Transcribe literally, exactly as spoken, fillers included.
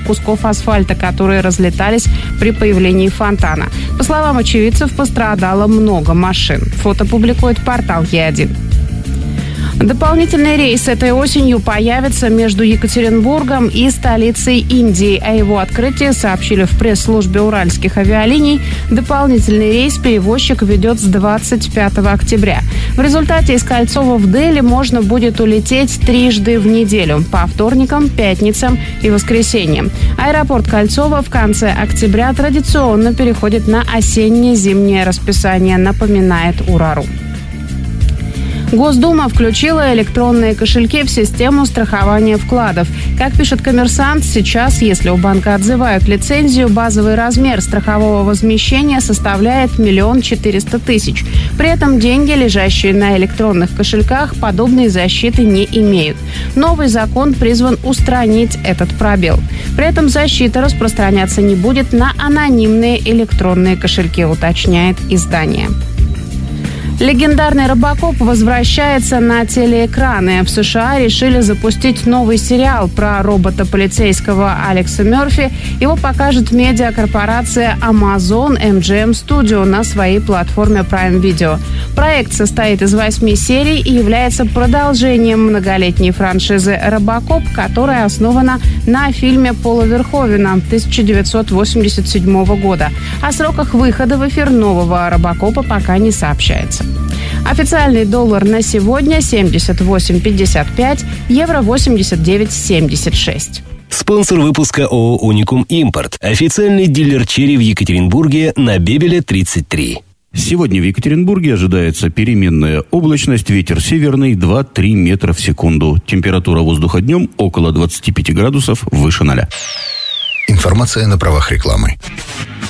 кусков асфальта, которые разлетались при появлении фонтана. По словам очевидцев, пострадало много машин. Фото публикует портал Е один. Дополнительный рейс этой осенью появится между Екатеринбургом и столицей Индии. О его открытии сообщили в пресс-службе уральских авиалиний. Дополнительный рейс перевозчик ведет с двадцать пятого октября. В результате из Кольцова в Дели можно будет улететь трижды в неделю – по вторникам, пятницам и воскресеньям. Аэропорт Кольцова в конце октября традиционно переходит на осенне-зимнее расписание, напоминает УРАРУ. Госдума включила электронные кошельки в систему страхования вкладов. Как пишет «Коммерсант», сейчас, если у банка отзывают лицензию, базовый размер страхового возмещения составляет миллион четыреста тысяч. При этом деньги, лежащие на электронных кошельках, подобной защиты не имеют. Новый закон призван устранить этот пробел. При этом защита распространяться не будет на анонимные электронные кошельки, уточняет издание. Легендарный «Робокоп» возвращается на телеэкраны. В США решили запустить новый сериал про робота-полицейского Алекса Мерфи. Его покажет медиакорпорация Amazon эм джи эм Studio на своей платформе Prime Video. Проект состоит из восьми серий и является продолжением многолетней франшизы «Робокоп», которая основана на фильме Пола Верховена тысяча девятьсот восемьдесят седьмого года. О сроках выхода в эфир нового «Робокопа» пока не сообщается. Официальный доллар на сегодня семьдесят восемь пятьдесят пять, евро восемьдесят девять семьдесят шесть. Спонсор выпуска ООО «Уникум Импорт». Официальный дилер черри в Екатеринбурге на Бебеля тридцать три. Сегодня в Екатеринбурге ожидается переменная облачность, ветер северный два-три метра в секунду. Температура воздуха днем около двадцати пяти градусов выше ноля. Информация на правах рекламы.